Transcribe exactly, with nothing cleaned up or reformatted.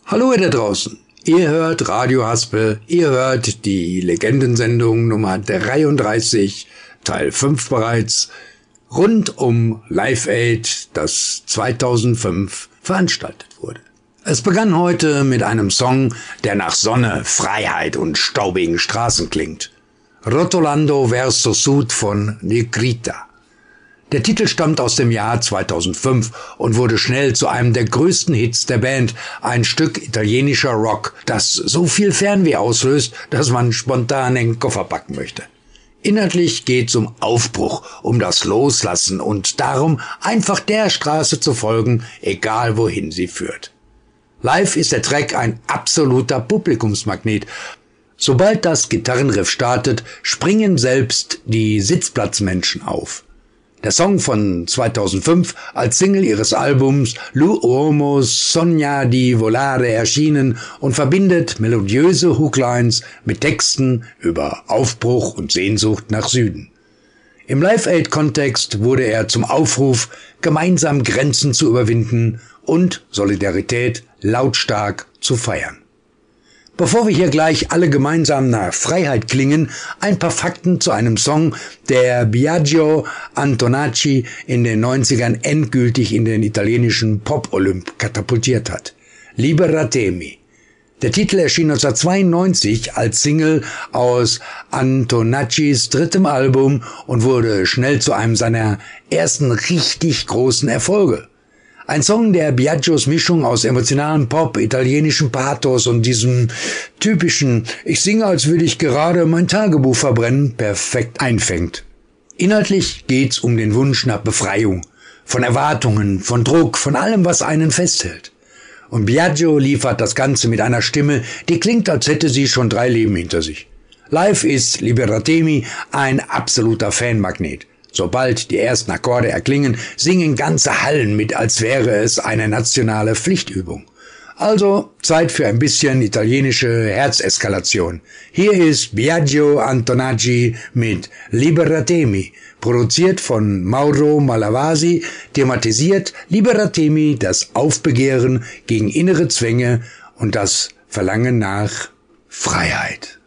Hallo ihr da draußen, ihr hört Radio Haspel, ihr hört die Legendensendung Nummer dreiunddreißig, Teil fünf bereits, rund um Live Aid, das zweitausendfünf veranstaltet wurde. Es begann heute mit einem Song, der nach Sonne, Freiheit und staubigen Straßen klingt. Rotolando verso Sud von Negrita. Der Titel stammt aus dem Jahr zweitausendfünf und wurde schnell zu einem der größten Hits der Band, ein Stück italienischer Rock, das so viel Fernweh auslöst, dass man spontan den Koffer packen möchte. Inhaltlich geht's um Aufbruch, um das Loslassen und darum, einfach der Straße zu folgen, egal wohin sie führt. Live ist der Track ein absoluter Publikumsmagnet. Sobald das Gitarrenriff startet, springen selbst die Sitzplatzmenschen auf. Der Song von zweitausendfünf, als Single ihres Albums L'uomo sogna di volare erschienen und verbindet melodiöse Hooklines mit Texten über Aufbruch und Sehnsucht nach Süden. Im Live-Aid-Kontext wurde er zum Aufruf, gemeinsam Grenzen zu überwinden und Solidarität lautstark zu feiern. Bevor wir hier gleich alle gemeinsam nach Freiheit klingen, ein paar Fakten zu einem Song, der Biagio Antonacci in den neunzigern endgültig in den italienischen Pop-Olymp katapultiert hat. Liberatemi. Der Titel erschien neunzehnhundertzweiundneunzig als Single aus Antonaccis drittem Album und wurde schnell zu einem seiner ersten richtig großen Erfolge. Ein Song, der Biagios Mischung aus emotionalem Pop, italienischem Pathos und diesem typischen "Ich singe, als würde ich gerade mein Tagebuch verbrennen" perfekt einfängt. Inhaltlich geht's um den Wunsch nach Befreiung, von Erwartungen, von Druck, von allem, was einen festhält. Und Biagio liefert das Ganze mit einer Stimme, die klingt, als hätte sie schon drei Leben hinter sich. Live ist Liberatemi ein absoluter Fanmagnet. Sobald die ersten Akkorde erklingen, singen ganze Hallen mit, als wäre es eine nationale Pflichtübung. Also Zeit für ein bisschen italienische Herzeskalation. Hier ist Biagio Antonacci mit Liberatemi, produziert von Mauro Malavasi, thematisiert Liberatemi das Aufbegehren gegen innere Zwänge und das Verlangen nach Freiheit.